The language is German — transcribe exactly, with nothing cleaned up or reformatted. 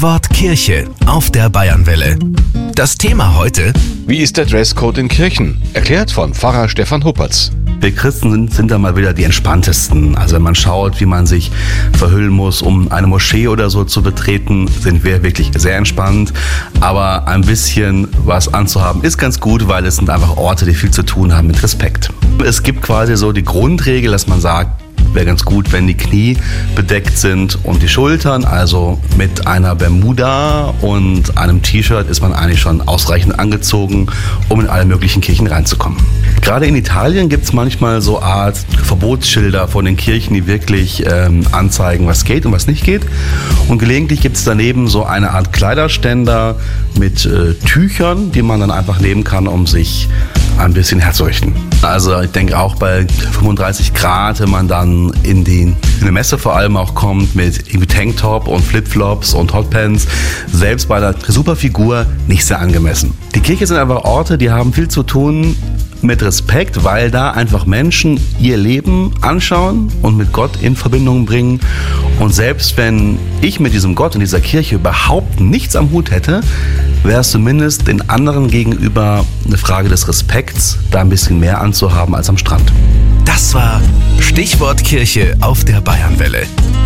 Wort Kirche auf der Bayernwelle. Das Thema heute: Wie ist der Dresscode in Kirchen? Erklärt von Pfarrer Stefan Huppertz. Wir Christen sind, sind da mal wieder die entspanntesten. Also wenn man schaut, wie man sich verhüllen muss, um eine Moschee oder so zu betreten, sind wir wirklich sehr entspannt. Aber ein bisschen was anzuhaben ist ganz gut, weil es sind einfach Orte, die viel zu tun haben mit Respekt. Es gibt quasi so die Grundregel, dass man sagt, wäre ganz gut, wenn die Knie bedeckt sind und die Schultern. Also mit einer Bermuda und einem T-Shirt ist man eigentlich schon ausreichend angezogen, um in alle möglichen Kirchen reinzukommen. Gerade in Italien gibt es manchmal so Art Verbotsschilder von den Kirchen, die wirklich ähm, anzeigen, was geht und was nicht geht. Und gelegentlich gibt es daneben so eine Art Kleiderständer mit äh, Tüchern, die man dann einfach nehmen kann, um sich ein bisschen herzurichten. Also ich denke auch bei fünfunddreißig Grad, wenn man dann in, die, in eine Messe vor allem auch kommt mit irgendwie Tanktop und Flipflops und Hotpants, selbst bei einer super Figur nicht sehr angemessen. Die Kirche sind einfach Orte, die haben viel zu tun mit Respekt, weil da einfach Menschen ihr Leben anschauen und mit Gott in Verbindung bringen. Und selbst wenn ich mit diesem Gott und dieser Kirche überhaupt nichts am Hut hätte, wäre es zumindest den anderen gegenüber eine Frage des Respekts, da ein bisschen mehr anzuhaben als am Strand. Das war Stichwort Kirche auf der Bayernwelle.